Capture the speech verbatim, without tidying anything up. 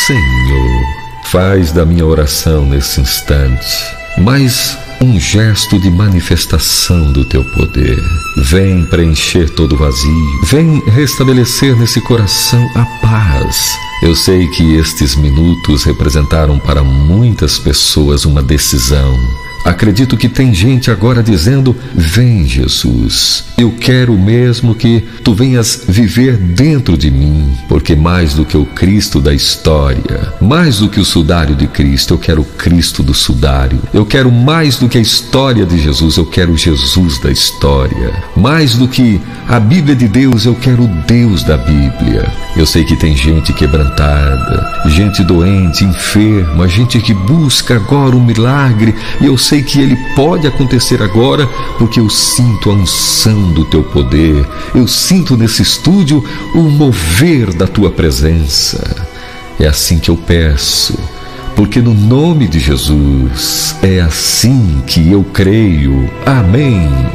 Senhor, faz da minha oração nesse instante mais um gesto de manifestação do teu poder. Vem preencher todo o vazio, vem restabelecer nesse coração a paz. Eu sei que estes minutos representaram para muitas pessoas uma decisão. Acredito que tem gente agora dizendo: vem, Jesus, eu quero mesmo que tu venhas viver dentro de mim, porque mais do que o Cristo da história, mais do que o sudário de Cristo, eu quero o Cristo do sudário. Eu quero mais do que a história de Jesus, eu quero o Jesus da história. Mais do que a Bíblia de Deus, eu quero o Deus da Bíblia. Eu sei que tem gente quebrantada, gente doente, enferma, gente que busca agora um milagre, e eu sei que ele pode acontecer agora, porque eu sinto a unção do teu poder, eu sinto nesse estúdio o mover da tua presença. É assim que eu peço, porque no nome de Jesus é assim que eu creio. Amém.